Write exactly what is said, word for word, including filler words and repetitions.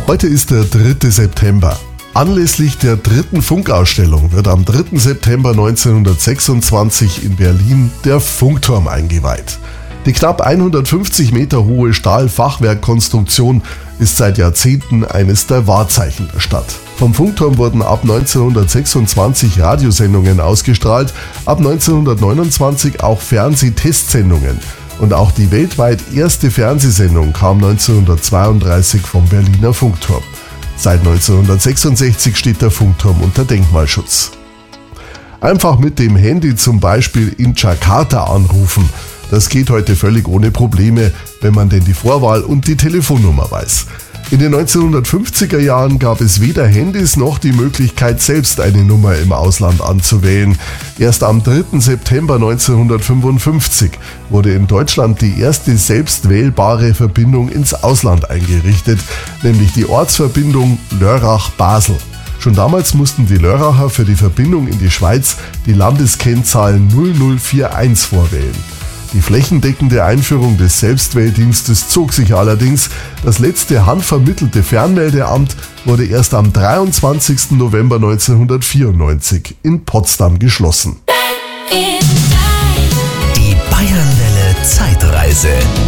Heute ist der dritte September. Anlässlich der dritten Funkausstellung wird am dritten September neunzehnhundertsechsundzwanzig in Berlin der Funkturm eingeweiht. Die knapp hundertfünfzig Meter hohe Stahlfachwerkkonstruktion ist seit Jahrzehnten eines der Wahrzeichen der Stadt. Vom Funkturm wurden ab neunzehnhundertsechsundzwanzig Radiosendungen ausgestrahlt, ab neunzehnhundertneunundzwanzig auch Fernsehtestsendungen. Und auch die weltweit erste Fernsehsendung kam neunzehnhundertzweiunddreißig vom Berliner Funkturm. Seit neunzehnhundertsechsundsechzig steht der Funkturm unter Denkmalschutz. Einfach mit dem Handy zum Beispiel in Jakarta anrufen. Das geht heute völlig ohne Probleme, wenn man denn die Vorwahl und die Telefonnummer weiß. In den neunzehnhundertfünfziger Jahren gab es weder Handys noch die Möglichkeit, selbst eine Nummer im Ausland anzuwählen. Erst am dritten September neunzehnhundertfünfundfünfzig wurde in Deutschland die erste selbstwählbare Verbindung ins Ausland eingerichtet, nämlich die Ortsverbindung Lörrach-Basel. Schon damals mussten die Lörracher für die Verbindung in die Schweiz die Landeskennzahl null null vier eins vorwählen. Die flächendeckende Einführung des Selbstwähldienstes zog sich allerdings. Das letzte handvermittelte Fernmeldeamt wurde erst am dreiundzwanzigsten November neunzehnhundertvierundneunzig in Potsdam geschlossen. Die Bayernwelle Zeitreise.